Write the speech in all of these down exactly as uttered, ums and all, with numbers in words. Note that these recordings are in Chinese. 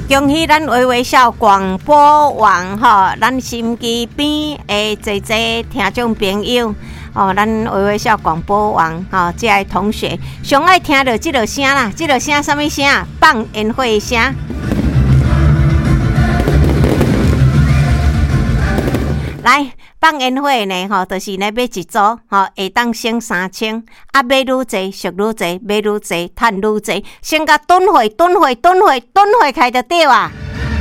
恭喜咱微微笑广播网吼，咱心机边的侪侪听众朋友哦，咱微微笑广播网吼，这些同学上爱听到这个声啦，这个声什么声？放烟火的声。来放烟火呢，吼，就是呢买一组，吼，会当省三千，啊，买愈济，俗愈济，买愈济，赚愈济，先甲吨货、吨货、吨货、吨货开就对啊。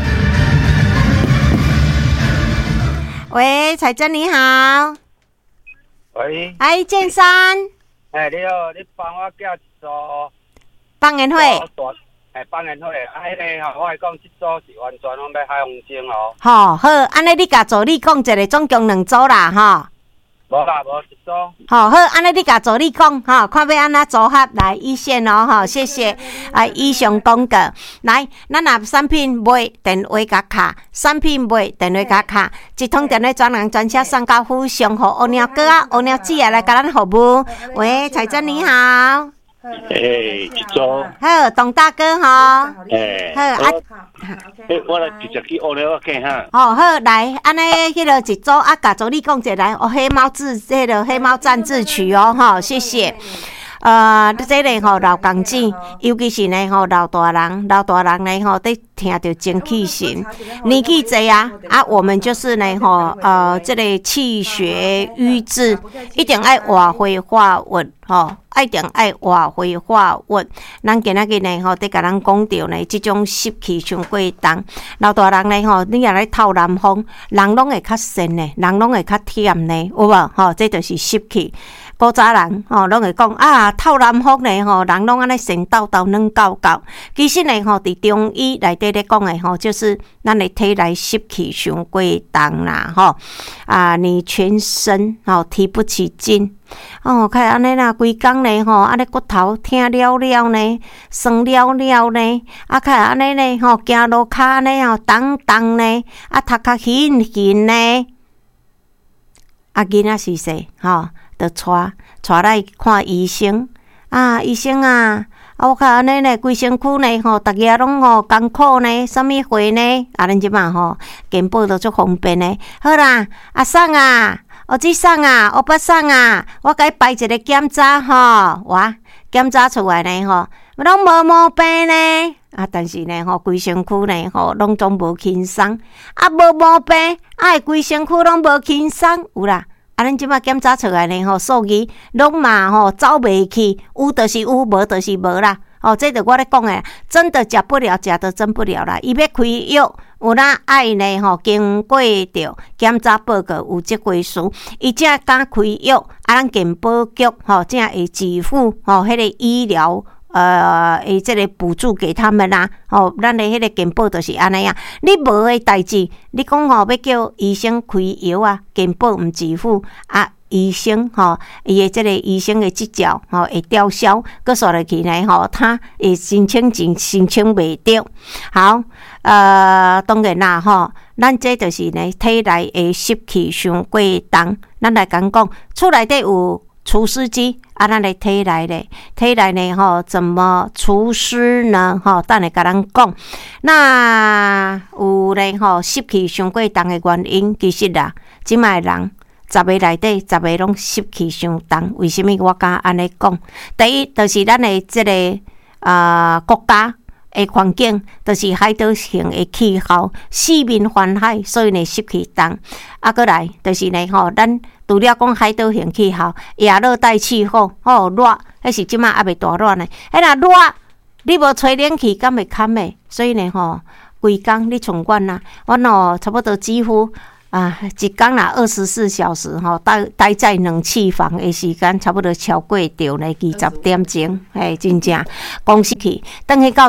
喂，彩珍你好。 喂。 哎，建山。 哎，你好，你帮我叫一组放烟火。 哎，放烟火，啊，迄个吼，我来讲，这组是完全拢要海风筝哦。 吼，好，安尼你甲助理讲一个，总共两组啦，吼。 无啦，无一组。 好，好，安尼你甲助理讲，吼，看要安怎组合来一线哦，吼，谢谢。啊，以上讲过，来，咱若产品买电话甲卡，产品买电话甲卡，一通电话专人专车送到府上，互乌鸟哥啊、乌鸟姐啊来甲咱服务。喂，彩珍你好。 诶，一组。 好，董大哥吼。 诶。 好啊。 诶，我来直接去乌鸟去哈。 哦，好，来，安尼迄个一组啊，甲助理讲者来，哦，黑猫自迄个黑猫赞自取哦，吼，谢谢。呃，这个吼老公子，尤其是呢吼老大人，老大人呢吼，得听到精气神，年纪济啊，啊，我们就是呢吼，呃，这个气血瘀滞，一定爱活血化瘀吼。一定爱活血化瘀，咱今仔日呢吼，得甲咱讲到呢，即种湿气伤过重，老大人呢吼，你若来透南风，人拢会较酸呢，人拢会较忝呢，有无？吼，这就是湿气。古早人吼，拢会讲啊，透南风呢吼，人拢安尼神叨叨软搞搞。其实呢吼，伫中医内底咧讲的吼，就是咱的体内湿气伤过重啦吼，啊，你全身吼提不起劲。哦，看安尼啦，规工呢吼，安尼骨头疼了了呢，酸了了呢，啊，看安尼呢吼，行路骹呢吼，重重呢，啊，头壳晕晕呢，啊，囡仔是细吼，就带带来看医生啊，医生啊，啊，我看安尼呢，规身躯呢吼，逐个拢吼艰苦呢，啥物货呢？啊，咱即马吼，健保都足方便呢。好啦，阿送啊。哦，这送啊，哦不送啊，我甲伊排一个检查吼，哇，检查出来呢吼，拢无毛病呢，啊，但是呢吼，规身躯呢吼，拢总无轻松，啊，无毛病，啊，规身躯拢无轻松，有啦，啊，咱即马检查出来呢吼，数据拢嘛吼走袂去，有就是有，无就是无啦。哦，这就我咧讲诶，真的食不了，食都真不了啦。伊要开药，有哪爱呢？吼，经过着检查报告有即回事，伊才敢开药，啊，咱健保局吼，才会支付吼，迄个医疗呃，诶，即个补助给他们啦。吼，咱的迄个健保就是安尼啊。你无诶代志，你讲吼要叫医生开药啊，健保毋支付啊。医生吼，伊的这个医生的执照吼会吊销，搁刷落去呢吼，他会申请钱申请袂着。好，呃，当然啦吼，咱这就是呢体内的湿气伤过重，咱来讲讲，厝内底有除湿机，啊，咱的体内咧，体内呢吼怎么除湿呢？吼，等下甲咱讲。那有呢吼湿气伤过重的原因，其实啦，即卖人。十个内底，十个拢湿气伤重。为什么我敢安尼讲？第一，就是咱的即、这个啊、呃、国家的环境，就是海岛型的气候，四面环海，所以呢湿气重。啊，过来就是呢吼，咱除了讲海岛型气候，亚热带气候，吼热，迄是即马还未大热呢。迄若热，你无吹冷气，敢会堪的？所以呢吼，规工你从阮呐，阮哦差不多几乎。啊，一天啦，二十四小时吼，待待在冷气房的时间，差不多超过着呢二十点钟，嘿，真正讲实去，等去到。